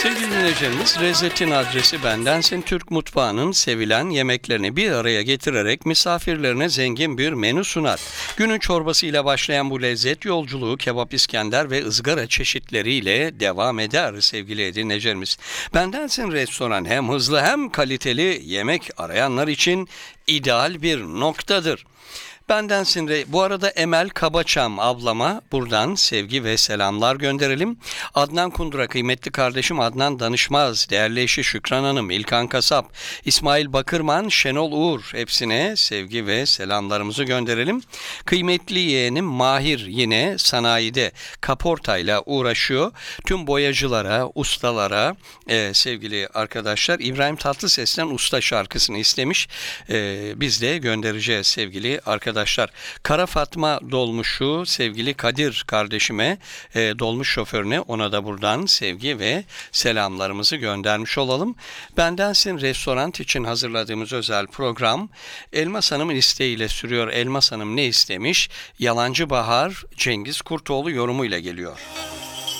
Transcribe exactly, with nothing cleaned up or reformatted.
Sevgili dinleyicilerimiz, Lezzet'in adresi Bendensin Türk mutfağının sevilen yemeklerini bir araya getirerek misafirlerine zengin bir menü sunar. Günün çorbasıyla başlayan bu lezzet yolculuğu kebap, İskender ve ızgara çeşitleriyle devam eder sevgili dinleyicilerimiz. Bendensin restoran hem hızlı hem kaliteli yemek arayanlar için ideal bir noktadır. Bendensin re- bu arada Emel Kabaçam ablama buradan sevgi ve selamlar gönderelim. Adnan Kundura, kıymetli kardeşim Adnan Danışmaz, değerli eşi Şükran Hanım, İlkan Kasap, İsmail Bakırman, Şenol Uğur, hepsine sevgi ve selamlarımızı gönderelim. Kıymetli yeğenim Mahir yine sanayide kaportayla uğraşıyor. Tüm boyacılara, ustalara e, sevgili arkadaşlar, İbrahim Tatlıses'ten Usta şarkısını istemiş. E, biz de göndereceğiz sevgili arkadaşlar. Kara Fatma dolmuşu sevgili Kadir kardeşime, e, dolmuş şoförüne, ona da buradan sevgi ve selamlarımızı göndermiş olalım. Bendensin restoran için hazırladığımız özel program Elmas Hanım'ın isteğiyle sürüyor. Elmas Hanım ne istemiş? Yalancı Bahar, Cengiz Kurtoğlu yorumuyla geliyor.